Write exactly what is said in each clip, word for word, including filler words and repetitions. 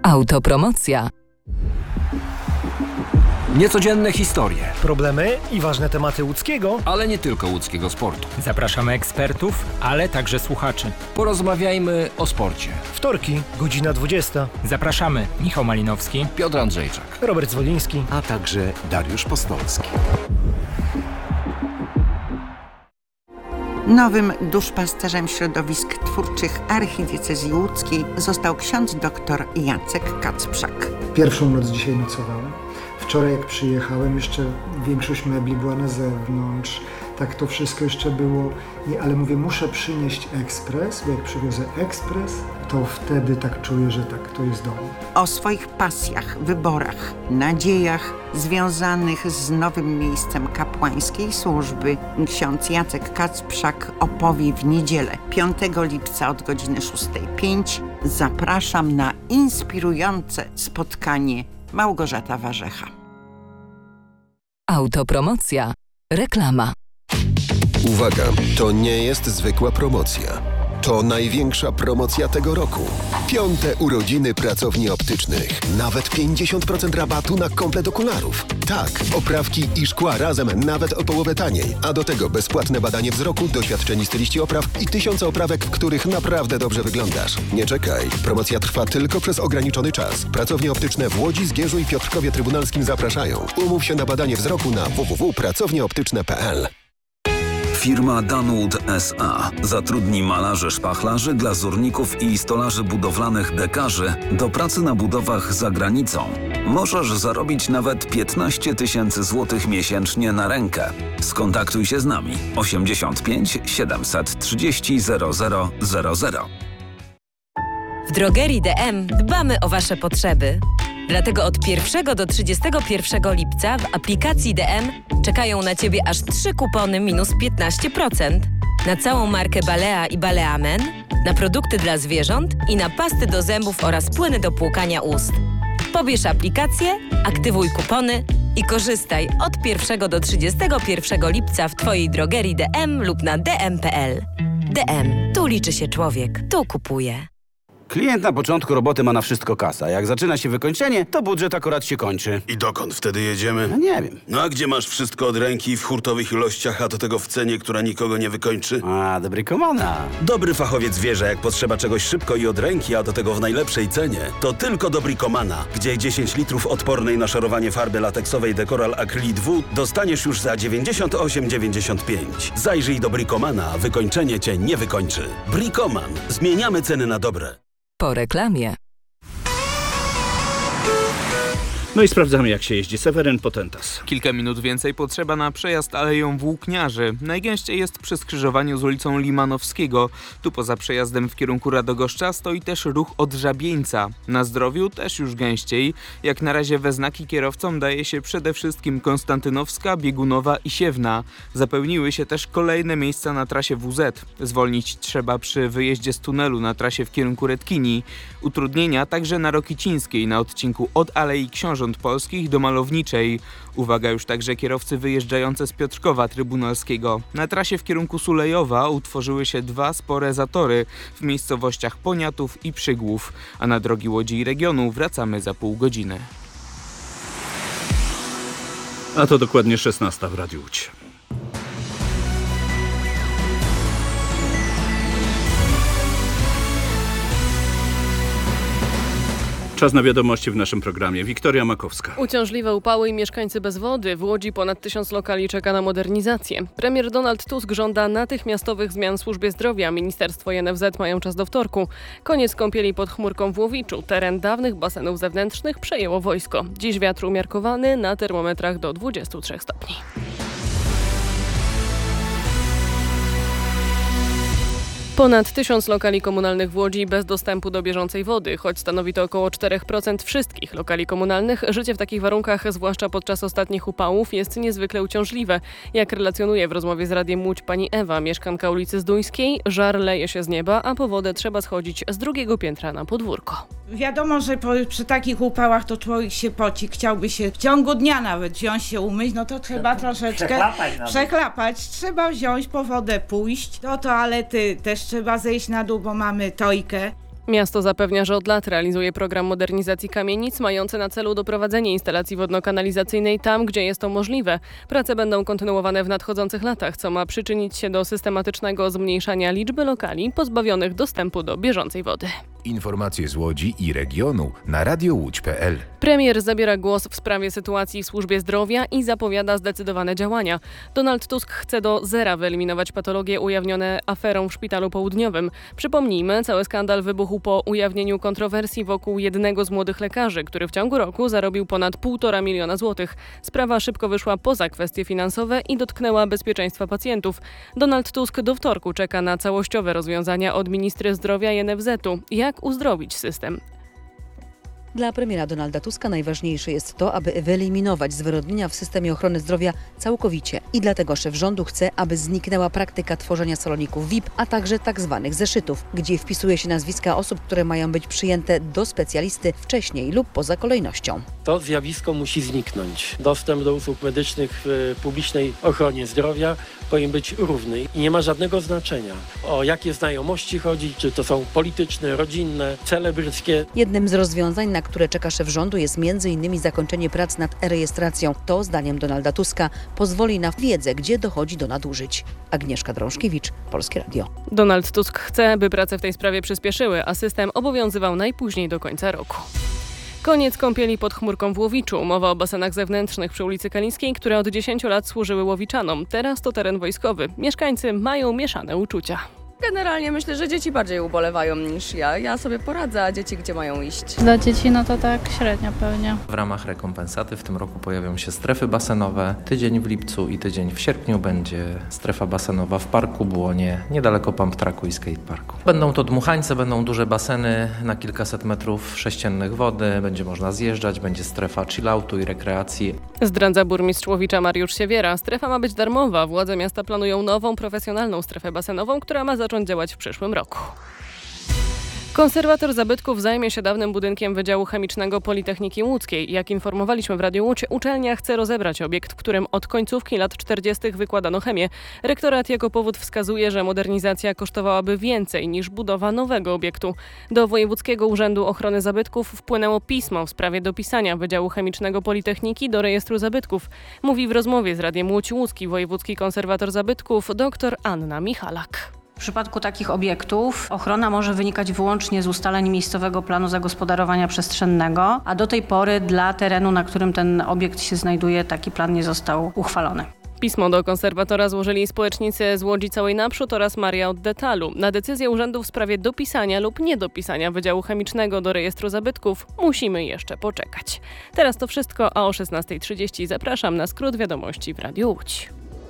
Autopromocja. Niecodzienne historie, problemy i ważne tematy łódzkiego, ale nie tylko łódzkiego sportu. Zapraszamy ekspertów, ale także słuchaczy. Porozmawiajmy o sporcie. Wtorki, godzina dwudziesta. Zapraszamy Michał Malinowski, Piotr Andrzejczak, Robert Zwoliński, a także Dariusz Postolski. Nowym duszpasterzem środowisk twórczych archidiecezji łódzkiej został ksiądz dr Jacek Kacprzak. Pierwszą noc dzisiaj nocowałem. Wczoraj jak przyjechałem, jeszcze większość mebli była na zewnątrz. Tak to wszystko jeszcze było. Nie, ale mówię, muszę przynieść ekspres, bo jak przywiozę ekspres, to wtedy tak czuję, że tak, to jest dom. O swoich pasjach, wyborach, nadziejach związanych z nowym miejscem kapłańskiej służby ksiądz Jacek Kacprzak opowie w niedzielę, piątego lipca od godziny szóstej pięć. Zapraszam na inspirujące spotkanie. Małgorzata Warzecha. Autopromocja. Reklama. Uwaga, to nie jest zwykła promocja. To największa promocja tego roku. Piąte urodziny pracowni optycznych. Nawet pięćdziesiąt procent rabatu na komplet okularów. Tak, oprawki i szkła razem nawet o połowę taniej. A do tego bezpłatne badanie wzroku, doświadczeni styliści opraw i tysiące oprawek, w których naprawdę dobrze wyglądasz. Nie czekaj. Promocja trwa tylko przez ograniczony czas. Pracownie optyczne w Łodzi, Zgierzu i Piotrkowie Trybunalskim zapraszają. Umów się na badanie wzroku na w w w kropka pracownie optyczne kropka p l. Firma Dunwood S A zatrudni malarzy szpachlarzy, glazurników i stolarzy budowlanych dekarzy do pracy na budowach za granicą. Możesz zarobić nawet piętnaście tysięcy złotych miesięcznie na rękę. Skontaktuj się z nami osiemdziesiąt pięć siedemset trzydzieści zero zero zero zero. W drogerii D M dbamy o Wasze potrzeby. Dlatego od pierwszego do trzydziestego pierwszego lipca w aplikacji D M czekają na Ciebie aż trzy kupony minus piętnaście procent. Na całą markę Balea i Balea Men, na produkty dla zwierząt i na pasty do zębów oraz płyny do płukania ust. Pobierz aplikację, aktywuj kupony i korzystaj od pierwszego do trzydziestego pierwszego lipca w Twojej drogerii D M lub na d m kropka p l. D M. Tu liczy się człowiek. Tu kupuje. Klient na początku roboty ma na wszystko kasa. Jak zaczyna się wykończenie, to budżet akurat się kończy. I dokąd wtedy jedziemy? No nie wiem. No a gdzie masz wszystko od ręki w hurtowych ilościach, a do tego w cenie, która nikogo nie wykończy? A, dobry komana. Dobry fachowiec wie, że jak potrzeba czegoś szybko i od ręki, a do tego w najlepszej cenie, to tylko Dobrikomana, gdzie dziesięć litrów odpornej na szorowanie farby lateksowej Decoral Acrylic W dostaniesz już za dziewięćdziesiąt osiem dziewięćdziesiąt pięć. Zajrzyj do Brikomana, wykończenie cię nie wykończy. Brikoman. Zmieniamy ceny na dobre. Po reklamie. No i sprawdzamy, jak się jeździ. Seweryn Potentas. Kilka minut więcej potrzeba na przejazd Aleją Włókniarzy. Najgęściej jest przy skrzyżowaniu z ulicą Limanowskiego. Tu poza przejazdem w kierunku Radogoszcza stoi też ruch od Żabieńca. Na Zdrowiu też już gęściej. Jak na razie we znaki kierowcom daje się przede wszystkim Konstantynowska, Biegunowa i Siewna. Zapełniły się też kolejne miejsca na trasie W Z. Zwolnić trzeba przy wyjeździe z tunelu na trasie w kierunku Redkini. Utrudnienia także na Rokicińskiej na odcinku od Alei Książąt Polskich do Malowniczej. Uwaga już także kierowcy wyjeżdżający z Piotrkowa Trybunalskiego. Na trasie w kierunku Sulejowa utworzyły się dwa spore zatory w miejscowościach Poniatów i Przygłów, a na drogi Łodzi i regionu wracamy za pół godziny. A to dokładnie szesnasta w Radiu Łódź. Czas na wiadomości w naszym programie. Wiktoria Makowska. Uciążliwe upały i mieszkańcy bez wody. W Łodzi ponad tysiąc lokali czeka na modernizację. Premier Donald Tusk żąda natychmiastowych zmian w służbie zdrowia. Ministerstwo i N F Z mają czas do wtorku. Koniec kąpieli pod chmurką w Łowiczu. Teren dawnych basenów zewnętrznych przejęło wojsko. Dziś wiatr umiarkowany, na termometrach do dwudziestu trzech stopni. Ponad tysiąc lokali komunalnych w Łodzi bez dostępu do bieżącej wody. Choć stanowi to około cztery procent wszystkich lokali komunalnych, życie w takich warunkach, zwłaszcza podczas ostatnich upałów, jest niezwykle uciążliwe. Jak relacjonuje w rozmowie z Radiem Łódź pani Ewa, mieszkanka ulicy Zduńskiej, żar leje się z nieba, a po wodę trzeba schodzić z drugiego piętra na podwórko. Wiadomo, że po, przy takich upałach to człowiek się poci, chciałby się w ciągu dnia nawet wziąć się umyć, no to trzeba troszeczkę przeklapać, przeklapać. Trzeba wziąć po wodę, pójść do toalety, też trzeba zejść na dół, bo mamy tojkę. Miasto zapewnia, że od lat realizuje program modernizacji kamienic mający na celu doprowadzenie instalacji wodno-kanalizacyjnej tam, gdzie jest to możliwe. Prace będą kontynuowane w nadchodzących latach, co ma przyczynić się do systematycznego zmniejszania liczby lokali pozbawionych dostępu do bieżącej wody. Informacje z Łodzi i regionu na radio łódź kropka pe el. Premier zabiera głos w sprawie sytuacji w służbie zdrowia i zapowiada zdecydowane działania. Donald Tusk chce do zera wyeliminować patologie ujawnione aferą w Szpitalu Południowym. Przypomnijmy, cały skandal wybuchł po ujawnieniu kontrowersji wokół jednego z młodych lekarzy, który w ciągu roku zarobił ponad półtora miliona złotych. Sprawa szybko wyszła poza kwestie finansowe i dotknęła bezpieczeństwa pacjentów. Donald Tusk do wtorku czeka na całościowe rozwiązania od ministry zdrowia i en ef zetu. Jak uzdrowić system? Dla premiera Donalda Tuska najważniejsze jest to, aby wyeliminować zwyrodnienia w systemie ochrony zdrowia całkowicie. I dlatego szef rządu chce, aby zniknęła praktyka tworzenia saloników V I P, a także tzw. zeszytów, gdzie wpisuje się nazwiska osób, które mają być przyjęte do specjalisty wcześniej lub poza kolejnością. To zjawisko musi zniknąć. Dostęp do usług medycznych w publicznej ochronie zdrowia powinien być równy i nie ma żadnego znaczenia, o jakie znajomości chodzi, czy to są polityczne, rodzinne, celebryckie. Jednym z rozwiązań, na które czeka szef rządu, jest między innymi zakończenie prac nad e-rejestracją. To, zdaniem Donalda Tuska, pozwoli na wiedzę, gdzie dochodzi do nadużyć. Agnieszka Drążkiewicz, Polskie Radio. Donald Tusk chce, by prace w tej sprawie przyspieszyły, a system obowiązywał najpóźniej do końca roku. Koniec kąpieli pod chmurką w Łowiczu. Mowa o basenach zewnętrznych przy ulicy Kaliskiej, które od dziesięciu lat służyły łowiczanom. Teraz to teren wojskowy. Mieszkańcy mają mieszane uczucia. Generalnie myślę, że dzieci bardziej ubolewają niż ja. Ja sobie poradzę, a dzieci gdzie mają iść? Dla dzieci no to tak średnio pewnie. W ramach rekompensaty w tym roku pojawią się strefy basenowe. Tydzień w lipcu i tydzień w sierpniu będzie strefa basenowa w Parku Błonie, niedaleko Pump Tracku i Skateparku. Będą to dmuchańce, będą duże baseny na kilkaset metrów sześciennych wody. Będzie można zjeżdżać, będzie strefa chilloutu i rekreacji. Zdradza burmistrz Łowicza Mariusz Siewiera. Strefa ma być darmowa. Władze miasta planują nową, profesjonalną strefę basenową, która ma zacząć działać w przyszłym roku. Konserwator zabytków zajmie się dawnym budynkiem Wydziału Chemicznego Politechniki Łódzkiej. Jak informowaliśmy w Radiu Łódź, uczelnia chce rozebrać obiekt, w którym od końcówki lat czterdziestych wykładano chemię. Rektorat jako powód wskazuje, że modernizacja kosztowałaby więcej niż budowa nowego obiektu. Do Wojewódzkiego Urzędu Ochrony Zabytków wpłynęło pismo w sprawie dopisania Wydziału Chemicznego Politechniki do rejestru zabytków. Mówi w rozmowie z Radiem Łódź Łódzki wojewódzki konserwator zabytków dr Anna Michalak. W przypadku takich obiektów ochrona może wynikać wyłącznie z ustaleń miejscowego planu zagospodarowania przestrzennego, a do tej pory dla terenu, na którym ten obiekt się znajduje, taki plan nie został uchwalony. Pismo do konserwatora złożyli społecznicy z Łodzi Całej Naprzód oraz Maria od Detalu. Na decyzję urzędu w sprawie dopisania lub niedopisania Wydziału Chemicznego do rejestru zabytków musimy jeszcze poczekać. Teraz to wszystko, a o szesnasta trzydzieści zapraszam na skrót wiadomości w Radiu Łódź.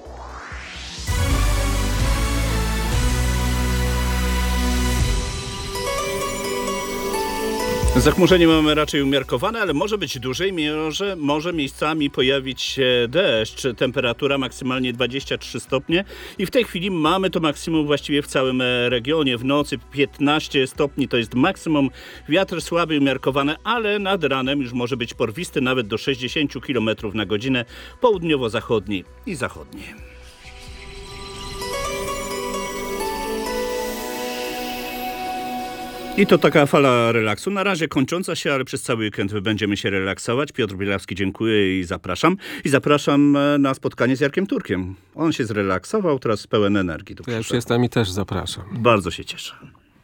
Zachmurzenie mamy raczej umiarkowane, ale może być dłużej, może, może miejscami pojawić się deszcz. Temperatura maksymalnie dwadzieścia trzy stopnie i w tej chwili mamy to maksimum właściwie w całym regionie. W nocy piętnaście stopni to jest maksimum. Wiatr słaby, umiarkowany, ale nad ranem już może być porwisty nawet do sześćdziesiąt kilometrów na godzinę południowo-zachodniej i zachodniej. I to taka fala relaksu, na razie kończąca się, ale przez cały weekend będziemy się relaksować. Piotr Bielawski, dziękuję i zapraszam. I zapraszam na spotkanie z Jarkiem Turkiem. On się zrelaksował, teraz pełen energii. Ja już jestem i też zapraszam. Bardzo się cieszę.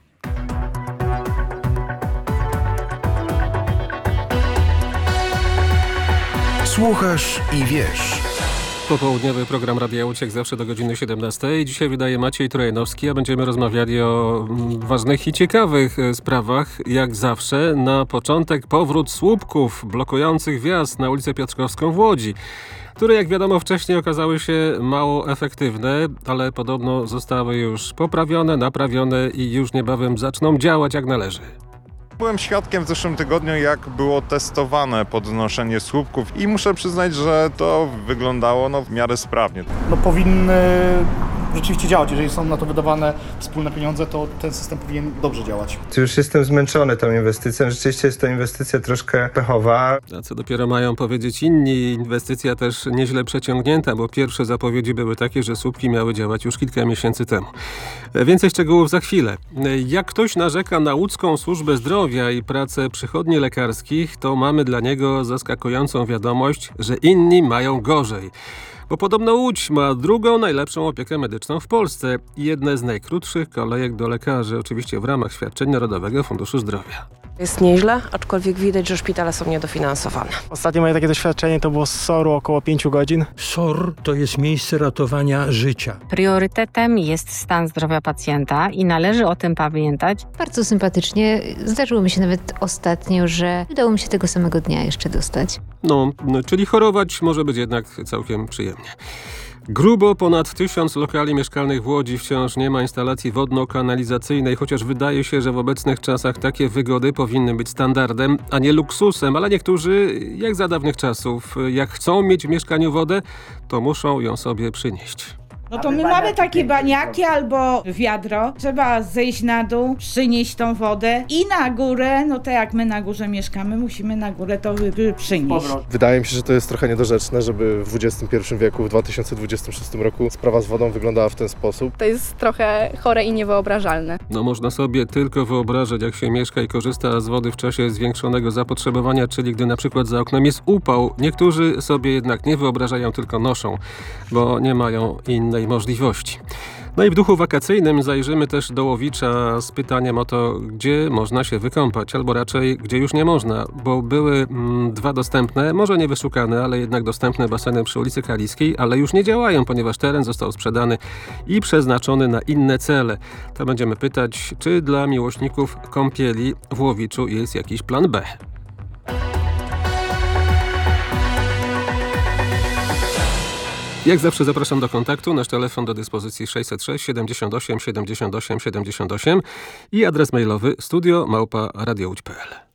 Słuchasz i wiesz. Popołudniowy program Radia Łódź jak zawsze do godziny siedemnastej. Dzisiaj wydaje Maciej Trojanowski, a będziemy rozmawiali o ważnych i ciekawych sprawach. Jak zawsze na początek powrót słupków blokujących wjazd na ulicę Piotrkowską w Łodzi, które jak wiadomo wcześniej okazały się mało efektywne, ale podobno zostały już poprawione, naprawione i już niebawem zaczną działać jak należy. Byłem świadkiem w zeszłym tygodniu, jak było testowane podnoszenie słupków i muszę przyznać, że to wyglądało no, w miarę sprawnie. No powinny rzeczywiście działać. Jeżeli są na to wydawane wspólne pieniądze, to ten system powinien dobrze działać. Już jestem zmęczony tą inwestycją. Rzeczywiście jest to inwestycja troszkę pechowa. A co dopiero mają powiedzieć inni? Inwestycja też nieźle przeciągnięta, bo pierwsze zapowiedzi były takie, że słupki miały działać już kilka miesięcy temu. Więcej szczegółów za chwilę. Jak ktoś narzeka na łódzką służbę zdrowia i pracę przychodni lekarskich, to mamy dla niego zaskakującą wiadomość, że inni mają gorzej. Bo podobno Łódź ma drugą najlepszą opiekę medyczną w Polsce i jedne z najkrótszych kolejek do lekarzy, oczywiście w ramach świadczeń Narodowego Funduszu Zdrowia. Jest nieźle, aczkolwiek widać, że szpitale są niedofinansowane. Ostatnie moje takie doświadczenie to było z S O R-u około pięciu godzin. S O R to jest miejsce ratowania życia. Priorytetem jest stan zdrowia pacjenta i należy o tym pamiętać. Bardzo sympatycznie. Zdarzyło mi się nawet ostatnio, że udało mi się tego samego dnia jeszcze dostać. No, no czyli chorować może być jednak całkiem przyjemnie. Grubo ponad tysiąc lokali mieszkalnych w Łodzi wciąż nie ma instalacji wodno-kanalizacyjnej, chociaż wydaje się, że w obecnych czasach takie wygody powinny być standardem, a nie luksusem, ale niektórzy, jak za dawnych czasów, jak chcą mieć w mieszkaniu wodę, to muszą ją sobie przynieść. No to my mamy takie baniaki albo wiadro. Trzeba zejść na dół, przynieść tą wodę i na górę, no to jak my na górze mieszkamy, musimy na górę to przynieść. Wydaje mi się, że to jest trochę niedorzeczne, żeby w dwudziestym pierwszym wieku, w dwa tysiące dwudziestym szóstym roku sprawa z wodą wyglądała w ten sposób. To jest trochę chore i niewyobrażalne. No można sobie tylko wyobrażać, jak się mieszka i korzysta z wody w czasie zwiększonego zapotrzebowania, czyli gdy na przykład za oknem jest upał. Niektórzy sobie jednak nie wyobrażają, tylko noszą, bo nie mają innej możliwości. No i w duchu wakacyjnym zajrzymy też do Łowicza z pytaniem o to, gdzie można się wykąpać, albo raczej gdzie już nie można, bo były mm, dwa dostępne, może nie wyszukane, ale jednak dostępne baseny przy ulicy Kaliskiej, ale już nie działają, ponieważ teren został sprzedany i przeznaczony na inne cele. To będziemy pytać, czy dla miłośników kąpieli w Łowiczu jest jakiś plan B. Jak zawsze zapraszam do kontaktu. Nasz telefon do dyspozycji sześćset sześć siedemdziesiąt osiem siedemdziesiąt osiem siedemdziesiąt osiem i adres mailowy studio małpa radio łódź kropka pe el.